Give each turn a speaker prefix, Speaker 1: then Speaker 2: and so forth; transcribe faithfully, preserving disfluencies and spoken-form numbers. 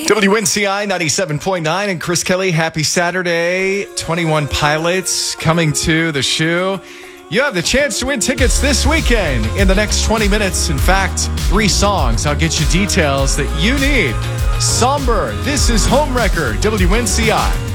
Speaker 1: W N C I ninety-seven point nine and Chris Kelly, happy Saturday. twenty-one Pilots coming to the shoe. You have the chance to win tickets this weekend in the next twenty minutes. In fact, three songs. I'll get you details that you need. Somber, this is Home Record, W N C I.